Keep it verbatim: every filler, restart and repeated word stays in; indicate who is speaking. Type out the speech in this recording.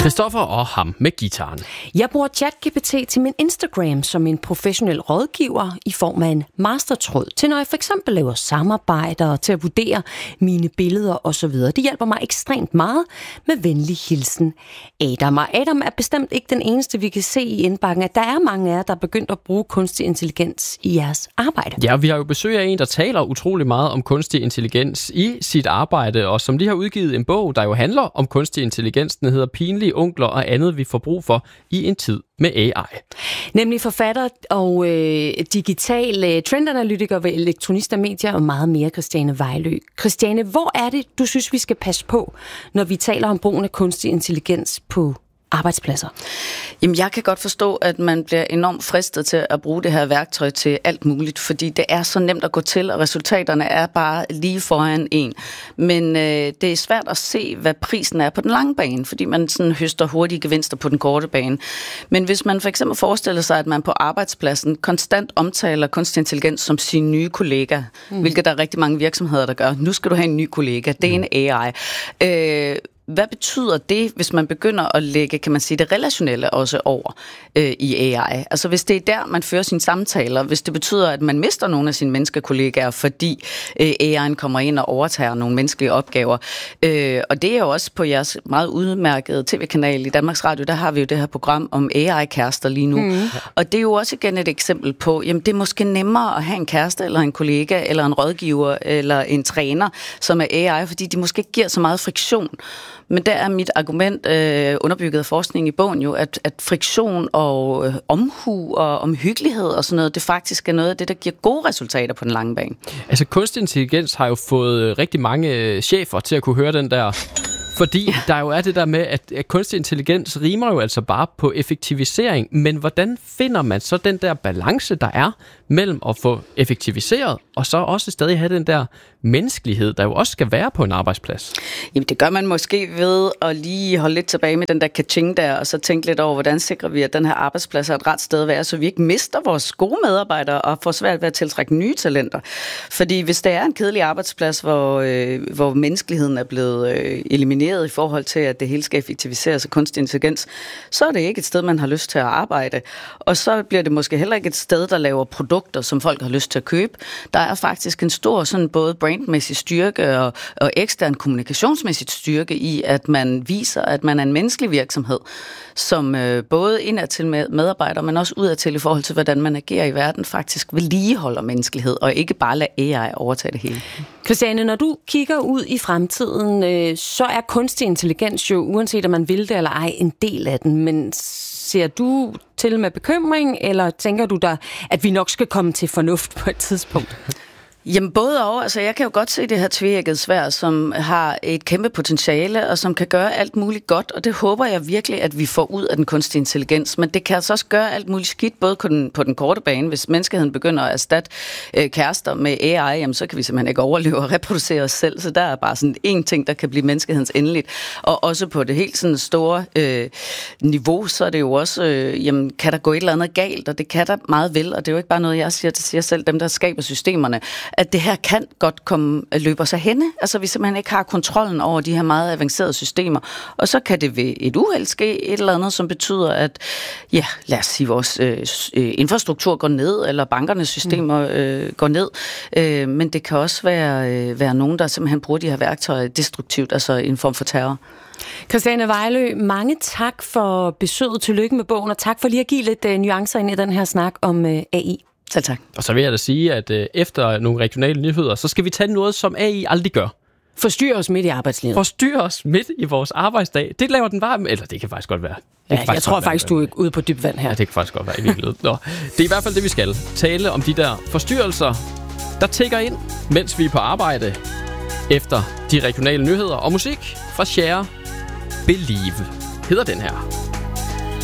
Speaker 1: Christoffer og ham med gitaren.
Speaker 2: Jeg bruger ChatGPT til min Instagram som en professionel rådgiver i form af en mastertråd til, når jeg for eksempel laver samarbejder og til at vurdere mine billeder osv. Det hjælper mig ekstremt meget. Med venlig hilsen, Adam. Og Adam er bestemt ikke den eneste, vi kan se i indbakken, at der er mange af jer, der er begyndt at bruge kunstig intelligens i jeres arbejde.
Speaker 1: Ja, vi har jo besøg af en, der taler utrolig meget om kunstig intelligens i sit arbejde, og som lige har udgivet en bog, der jo handler om kunstig intelligens. Den hedder Pinlige onkler og andet, vi får brug for i en tid med A I.
Speaker 2: Nemlig forfatter og øh, digital øh, trendanalytiker ved Elektronista Media og meget mere, Christiane Vejlø. Christiane, hvor er det, du synes, vi skal passe på, når vi taler om brugen af kunstig intelligens på arbejdspladser?
Speaker 3: Jamen, jeg kan godt forstå, at man bliver enormt fristet til at bruge det her værktøj til alt muligt, fordi det er så nemt at gå til, og resultaterne er bare lige foran en. Men øh, det er svært at se, hvad prisen er på den lange bane, fordi man sådan høster hurtige gevinster på den korte bane. Men hvis man for eksempel forestiller sig, at man på arbejdspladsen konstant omtaler kunstig intelligens som sin nye kollega, mm. hvilket der er rigtig mange virksomheder, der gør. Nu skal du have en ny kollega, det er en A I. Øh, Hvad betyder det, hvis man begynder at lægge, kan man sige, det relationelle også over øh, i A I? Altså hvis det er der, man fører sine samtaler, hvis det betyder, at man mister nogle af sine menneskekollegaer, fordi øh, A I'en kommer ind og overtager nogle menneskelige opgaver. Øh, og det er jo også på jeres meget udmærkede tv-kanal i Danmarks Radio, der har vi jo det her program om A I-kærester lige nu. Mm. Og det er jo også igen et eksempel på, jamen det er måske nemmere at have en kæreste, eller en kollega, eller en rådgiver, eller en træner, som er A I, fordi de måske giver så meget friktion. Men der er mit argument, øh, underbygget af forskning i bogen jo, at, at friktion og øh, omhu og omhyggelighed og sådan noget, det faktisk er noget af det, der giver gode resultater på den lange bane. Altså
Speaker 1: kunstig intelligens har jo fået rigtig mange chefer til at kunne høre den der, fordi ja. Der jo er det der med, at, at kunstig intelligens rimer jo altså bare på effektivisering, men hvordan finder man så den der balance, der er mellem at få effektiviseret, og så også stadig have den der menneskelighed, der jo også skal være på en arbejdsplads?
Speaker 3: Jamen det gør man måske ved at lige holde lidt tilbage med den der kaching der, og så tænke lidt over, hvordan sikrer vi, at den her arbejdsplads er et ret sted at være, så vi ikke mister vores gode medarbejdere og får svært ved at tiltrække nye talenter. Fordi hvis det er en kedelig arbejdsplads, hvor, øh, hvor menneskeligheden er blevet øh, elimineret i forhold til, at det hele skal effektiviseres af kunstig intelligens, så er det ikke et sted, man har lyst til at arbejde. Og så bliver det måske heller ikke et sted, der laver produkter, som folk har lyst til at købe. Der er faktisk en stor sådan både brandmæssig styrke og, og ekstern kommunikationsmæssigt styrke i, at man viser, at man er en menneskelig virksomhed, som øh, både indad til medarbejdere, men også udad til i forhold til, hvordan man agerer i verden, faktisk vedligeholder menneskelighed, og ikke bare lader A I overtage det hele.
Speaker 2: Christiane, når du kigger ud i fremtiden, øh, så er kunstig intelligens jo, uanset om man vil det eller ej, en del af den, men ser du til med bekymring, eller tænker du der, at vi nok skal komme til fornuft på et tidspunkt?
Speaker 3: Jamen både og. Altså jeg kan jo godt se det her tveægget sværd, som har et kæmpe potentiale, og som kan gøre alt muligt godt, og det håber jeg virkelig, at vi får ud af den kunstige intelligens. Men det kan altså også gøre alt muligt skidt, både på den, på den korte bane. Hvis menneskeheden begynder at erstatte øh, kærester med A I, jamen, så kan vi simpelthen ikke overleve og reproducere os selv. Så der er bare sådan en ting, der kan blive menneskehedens endeligt. Og også på det helt sådan store øh, niveau, så er det jo også, øh, jamen, kan der gå et eller andet galt, og det kan der meget vel, og det er jo ikke bare noget, jeg siger til sig selv, dem der skaber systemerne, at det her kan godt komme løbe sig henne. Altså vi simpelthen ikke har kontrollen over de her meget avancerede systemer. Og så kan det ved et uheld ske et eller andet, som betyder, at ja, lad os sige, vores øh, infrastruktur går ned, eller bankernes systemer øh, går ned. Øh, men det kan også være, øh, være nogen, der simpelthen bruger de her værktøjer destruktivt, altså en form for terror.
Speaker 2: Christiane Vejlø, mange tak for besøget. Tillykke med bogen, og tak for lige at give lidt øh, nuancer ind i den her snak om øh, A I.
Speaker 3: Selv tak.
Speaker 1: Og så vil jeg da sige, at øh, efter nogle regionale nyheder, så skal vi tage noget, som A I aldrig gør.
Speaker 2: Forstyrre os midt i arbejdslivet.
Speaker 1: Forstyrre os midt i vores arbejdsdag. Det laver den bare, eller det kan faktisk godt være.
Speaker 2: Ja, jeg tror faktisk, du er ude på dybt vand her.
Speaker 1: Ja, det kan faktisk godt være i virkeligheden. Nå, det er i hvert fald det, vi skal. Tale om de der forstyrrelser, der tikker ind, mens vi er på arbejde. Efter de regionale nyheder og musik fra Cher. Believe hedder den her.